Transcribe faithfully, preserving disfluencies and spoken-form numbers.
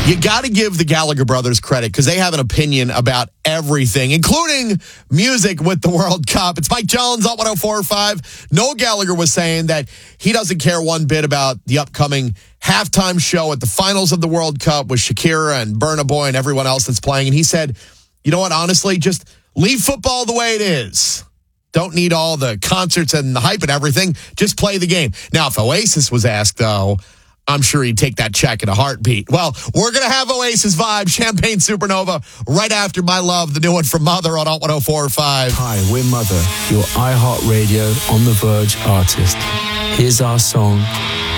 You got to give the Gallagher brothers credit because they have an opinion about everything, including music with the World Cup. It's Mike Jones on one oh four point five. Noel Gallagher was saying that he doesn't care one bit about the upcoming halftime show at the finals of the World Cup with Shakira and Burna Boy and everyone else that's playing. And he said, you know what, honestly, just leave football the way it is. Don't need all the concerts and the hype and everything. Just play the game. Now, if Oasis was asked, though, I'm sure he'd take that check in a heartbeat. Well, we're going to have Oasis vibe, Champagne Supernova, right after My Love, the new one from Mother on one oh four point five. Hi, we're Mother, your iHeartRadio On The Verge artist. Here's our song,